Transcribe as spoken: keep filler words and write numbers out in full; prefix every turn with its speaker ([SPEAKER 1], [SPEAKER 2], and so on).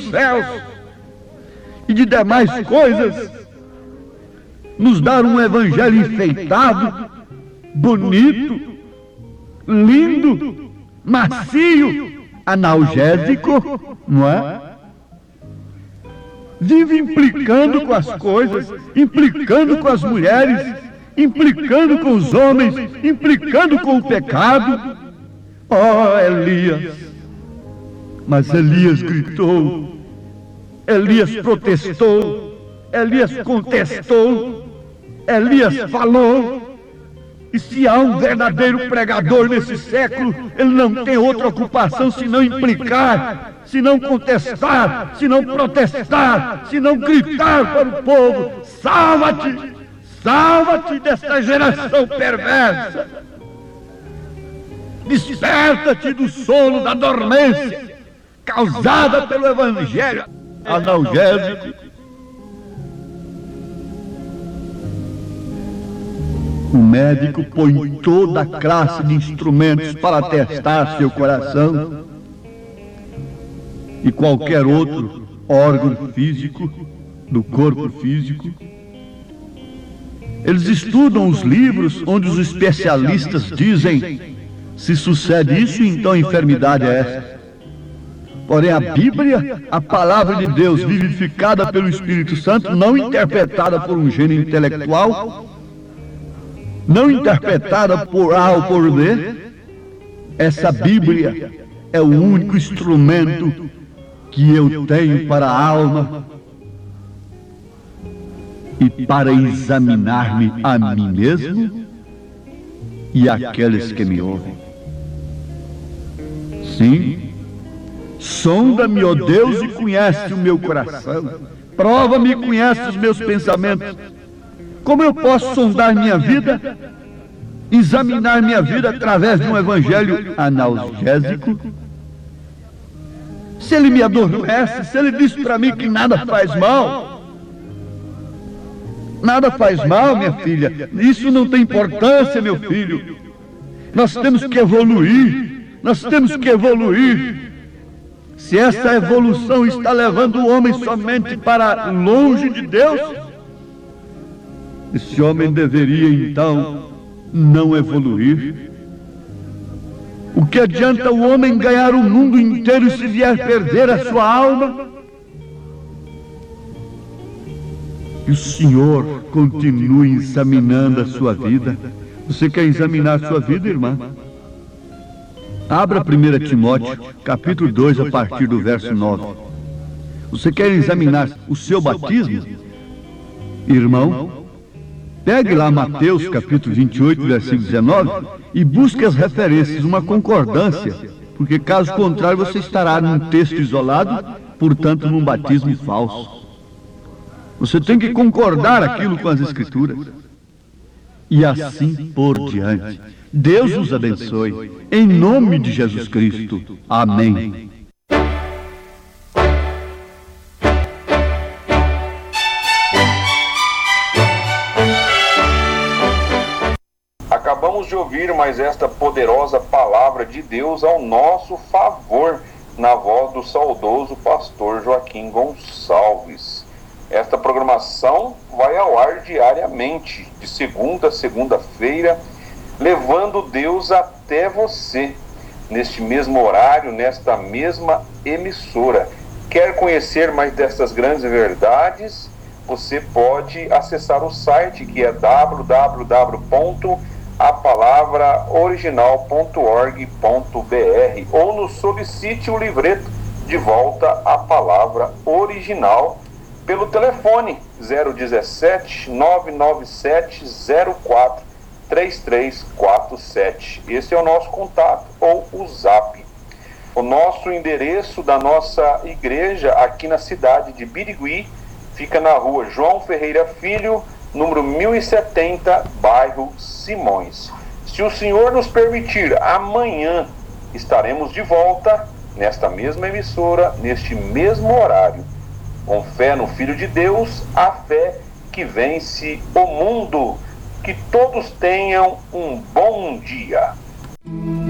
[SPEAKER 1] céus e de demais coisas, nos dar um evangelho enfeitado, bonito, lindo, macio, analgésico, não é? Vive implicando com as coisas, implicando com as mulheres, implicando com os homens, implicando com o pecado. Oh, Elias! Mas Elias gritou, Elias protestou, Elias contestou, Elias falou. E se há um verdadeiro pregador nesse século, ele não tem outra ocupação senão implicar, senão contestar, senão protestar, senão gritar para o povo: salva-te, salva-te desta geração perversa. Desperta-te do sono, da dormência causada pelo evangelho analgésico. O médico põe toda a classe de instrumentos para testar seu coração e qualquer outro órgão físico do corpo físico. Eles estudam os livros onde os especialistas dizem: se sucede isso, então a enfermidade é essa. Porém, a Bíblia, a palavra de Deus vivificada pelo Espírito Santo, não interpretada por um gênio intelectual, não interpretada por A ou por B, essa Bíblia é o único instrumento que eu tenho para a alma e para examinar-me a mim mesmo e aqueles que me ouvem. Sim, sonda-me, ó Deus, e conhece o meu coração. Prova-me e conhece os meus pensamentos. Como eu posso sondar minha vida, examinar minha vida através de um evangelho analgésico? Se ele me adormece, se ele diz para mim que nada faz mal, nada faz mal, minha filha, isso não tem importância, meu filho. Nós temos que evoluir, nós temos que evoluir. Se essa evolução está levando o homem somente para longe de Deus, esse homem deveria então não evoluir. O que adianta o homem ganhar o mundo inteiro se vier perder a sua alma? E o Senhor continue examinando a sua vida. Você quer examinar a sua vida, irmã? Abra primeiro Timóteo, capítulo dois, a partir do verso nove. Você quer examinar o seu batismo, irmão? Pegue lá Mateus, capítulo vinte e oito, versículo dezenove, e busque as referências, uma concordância, porque caso contrário você estará num texto isolado, portanto num batismo falso. Você tem que concordar aquilo com as Escrituras. E assim por diante. Deus os abençoe. Em nome de Jesus Cristo. Amém.
[SPEAKER 2] Acabamos de ouvir mais esta poderosa palavra de Deus ao nosso favor, na voz do saudoso pastor Joaquim Gonçalves. Esta programação vai ao ar diariamente, de segunda a segunda-feira, levando Deus até você, neste mesmo horário, nesta mesma emissora. Quer conhecer mais destas grandes verdades? Você pode acessar o site, que é w w w ponto a palavra original ponto org ponto b r, ou nos solicite o livreto De Volta à Palavra Original pelo telefone zero um sete, nove nove sete, zero quatro, três três quatro sete. Esse é o nosso contato, ou o zap. O nosso endereço da nossa igreja aqui na cidade de Birigui fica na rua João Ferreira Filho, número mil e setenta, bairro Simões. Se o Senhor nos permitir, amanhã estaremos de volta nesta mesma emissora, neste mesmo horário. Com fé no Filho de Deus, a fé que vence o mundo. Que todos tenham um bom dia.